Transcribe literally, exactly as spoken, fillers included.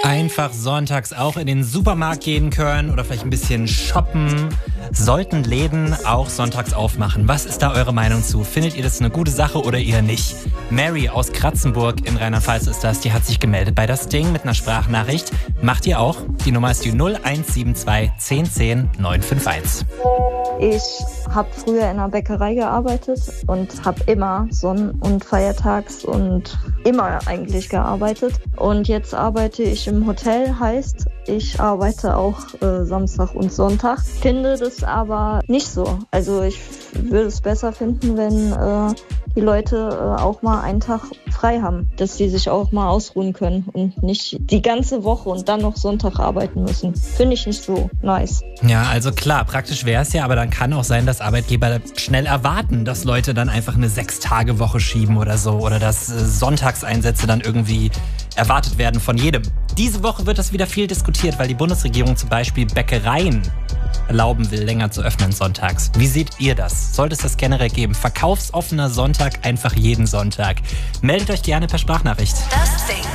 Einfach sonntags auch in den Supermarkt gehen können oder vielleicht ein bisschen shoppen. Sollten Läden auch sonntags aufmachen? Was ist da eure Meinung zu? Findet ihr das eine gute Sache oder eher nicht? Mary aus Kratzenburg in Rheinland-Pfalz ist das. Die hat sich gemeldet bei das Ding mit einer Sprachnachricht. Macht ihr auch? Die Nummer ist die null eins sieben zwei zehn zehn neun fünf eins. Ich habe früher in einer Bäckerei gearbeitet und habe immer Sonn- und Feiertags und immer eigentlich gearbeitet. Und jetzt arbeite ich im Hotel, heißt, ich arbeite auch äh, Samstag und Sonntag. Finde das aber nicht so. Also ich würde es besser finden, wenn äh, die Leute äh, auch mal einen Tag frei haben, dass sie sich auch mal ausruhen können und nicht die ganze Woche und dann noch Sonntag arbeiten müssen. Finde ich nicht so nice. Ja, also klar, praktisch wäre es ja, aber dann kann auch sein, dass Arbeitgeber schnell erwarten, dass Leute dann einfach eine Sechs-Tage-Woche schieben oder so oder dass äh, Sonntagseinsätze dann irgendwie erwartet werden von jedem. Diese Woche wird das wieder viel diskutiert, weil die Bundesregierung zum Beispiel Bäckereien erlauben will, länger zu öffnen sonntags. Wie seht ihr das? Sollte es das generell geben? Verkaufsoffener Sonntag einfach jeden Sonntag. Meldet euch gerne per Sprachnachricht. Das Ding.